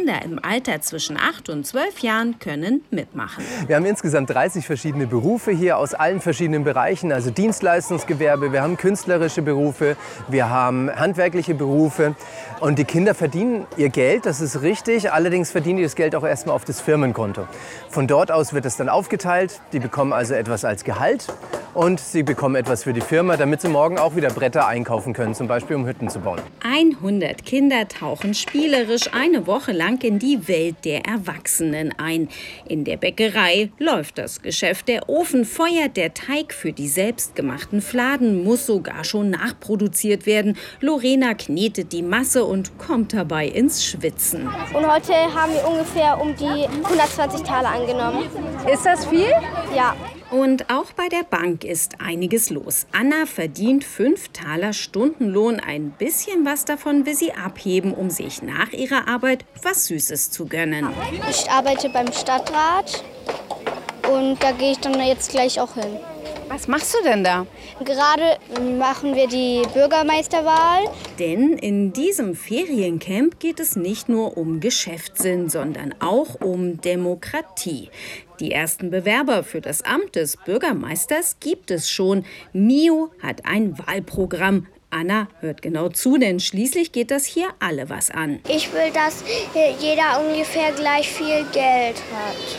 Kinder im Alter zwischen 8 und 12 Jahren können mitmachen. Wir haben insgesamt 30 verschiedene Berufe hier aus allen verschiedenen Bereichen, also Dienstleistungsgewerbe, wir haben künstlerische Berufe, wir haben handwerkliche Berufe. Und die Kinder verdienen ihr Geld, das ist richtig, allerdings verdienen die das Geld auch erstmal auf das Firmenkonto. Von dort aus wird es dann aufgeteilt, die bekommen also etwas als Gehalt und sie bekommen etwas für die Firma, damit sie morgen auch wieder Bretter einkaufen können, zum Beispiel um Hütten zu bauen. 100 Kinder tauchen spielerisch eine Woche lang in die Welt der Erwachsenen ein. In der Bäckerei läuft das Geschäft, der Ofen feuert, der Teig für die selbstgemachten Fladen muss sogar schon nachproduziert werden. Lorena knetet die Masse und kommt dabei ins Schwitzen. Und heute haben wir ungefähr um die 120 Taler angenommen. Ist das viel? Ja. Und auch bei der Bank ist einiges los. Anna verdient 5 Taler Stundenlohn. Ein bisschen was davon will sie abheben, um sich nach ihrer Arbeit was Süßes zu gönnen. Ich arbeite beim Stadtrat und da gehe ich dann jetzt gleich auch hin. Was machst du denn da? Gerade machen wir die Bürgermeisterwahl. Denn in diesem Feriencamp geht es nicht nur um Geschäftssinn, sondern auch um Demokratie. Die ersten Bewerber für das Amt des Bürgermeisters gibt es schon. Mio hat ein Wahlprogramm. Anna hört genau zu, denn schließlich geht das hier alle was an. Ich will, dass jeder ungefähr gleich viel Geld hat.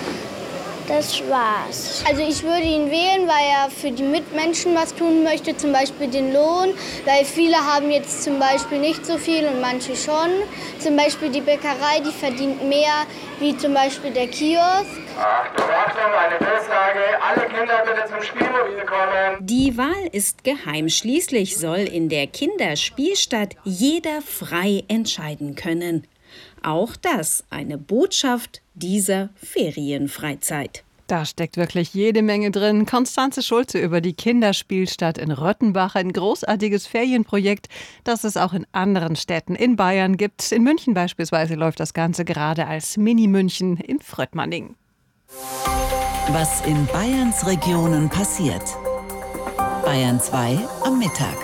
Das war's. Also ich würde ihn wählen, weil er für die Mitmenschen was tun möchte, zum Beispiel den Lohn. Weil viele haben jetzt zum Beispiel nicht so viel und manche schon. Zum Beispiel die Bäckerei, die verdient mehr wie zum Beispiel der Kiosk. Achtung, Achtung, eine Durchsage. Alle Kinder bitte zum Spielmobil kommen. Die Wahl ist geheim. Schließlich soll in der Kinderspielstadt jeder frei entscheiden können. Auch das eine Botschaft dieser Ferienfreizeit. Da steckt wirklich jede Menge drin. Konstanze Schulze über die Kinderspielstadt in Röttenbach. Ein großartiges Ferienprojekt, das es auch in anderen Städten in Bayern gibt. In München beispielsweise läuft das Ganze gerade als Mini-München in Fröttmanning. Was in Bayerns Regionen passiert. Bayern 2 am Mittag.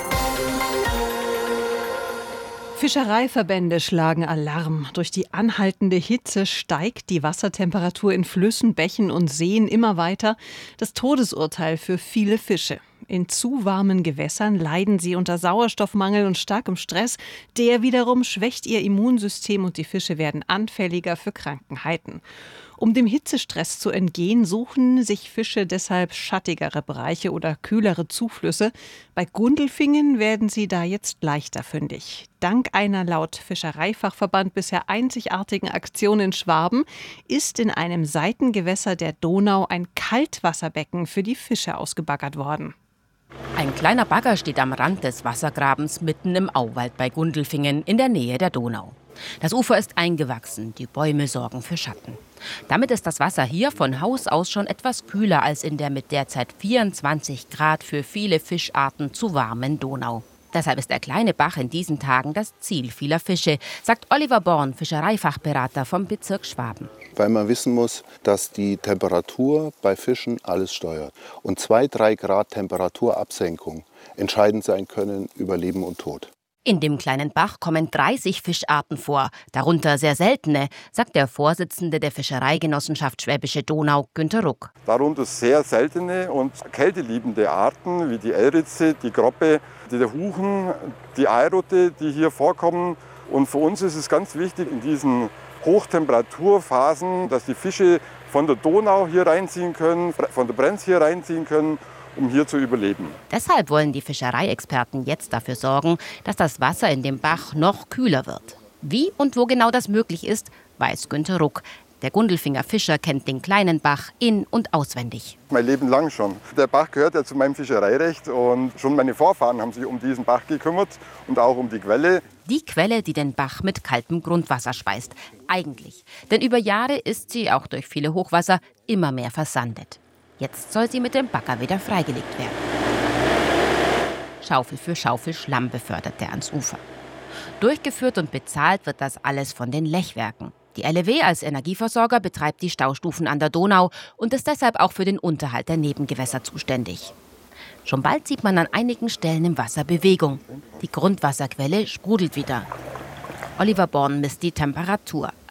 Fischereiverbände schlagen Alarm. Durch die anhaltende Hitze steigt die Wassertemperatur in Flüssen, Bächen und Seen immer weiter. Das Todesurteil für viele Fische. In zu warmen Gewässern leiden sie unter Sauerstoffmangel und starkem Stress. Der wiederum schwächt ihr Immunsystem und die Fische werden anfälliger für Krankheiten. Um dem Hitzestress zu entgehen, suchen sich Fische deshalb schattigere Bereiche oder kühlere Zuflüsse. Bei Gundelfingen werden sie da jetzt leichter fündig. Dank einer laut Fischereifachverband bisher einzigartigen Aktion in Schwaben ist in einem Seitengewässer der Donau ein Kaltwasserbecken für die Fische ausgebaggert worden. Ein kleiner Bagger steht am Rand des Wassergrabens mitten im Auwald bei Gundelfingen in der Nähe der Donau. Das Ufer ist eingewachsen, die Bäume sorgen für Schatten. Damit ist das Wasser hier von Haus aus schon etwas kühler als in der mit derzeit 24 Grad für viele Fischarten zu warmen Donau. Deshalb ist der kleine Bach in diesen Tagen das Ziel vieler Fische, sagt Oliver Born, Fischereifachberater vom Bezirk Schwaben. Weil man wissen muss, dass die Temperatur bei Fischen alles steuert. Und 2-3 Grad Temperaturabsenkung entscheidend sein können über Leben und Tod. In dem kleinen Bach kommen 30 Fischarten vor, darunter sehr seltene, sagt der Vorsitzende der Fischereigenossenschaft Schwäbische Donau, Günter Ruck. Darunter sehr seltene und kälteliebende Arten wie die Elritze, die Groppe, der Huchen, die Eirotte, die hier vorkommen. Und für uns ist es ganz wichtig in diesen Hochtemperaturphasen, dass die Fische von der Donau hier reinziehen können, von der Brenz hier reinziehen können, um hier zu überleben. Deshalb wollen die Fischereiexperten jetzt dafür sorgen, dass das Wasser in dem Bach noch kühler wird. Wie und wo genau das möglich ist, weiß Günter Ruck. Der Gundelfinger Fischer kennt den kleinen Bach in- und auswendig. Mein Leben lang schon. Der Bach gehört ja zu meinem Fischereirecht und schon meine Vorfahren haben sich um diesen Bach gekümmert und auch um die Quelle. Die Quelle, die den Bach mit kaltem Grundwasser speist. Eigentlich. Denn über Jahre ist sie, auch durch viele Hochwasser, immer mehr versandet. Jetzt soll sie mit dem Bagger wieder freigelegt werden. Schaufel für Schaufel Schlamm befördert er ans Ufer. Durchgeführt und bezahlt wird das alles von den Lechwerken. Die LEW als Energieversorger betreibt die Staustufen an der Donau und ist deshalb auch für den Unterhalt der Nebengewässer zuständig. Schon bald sieht man an einigen Stellen im Wasser Bewegung. Die Grundwasserquelle sprudelt wieder. Oliver Born misst die Temperatur.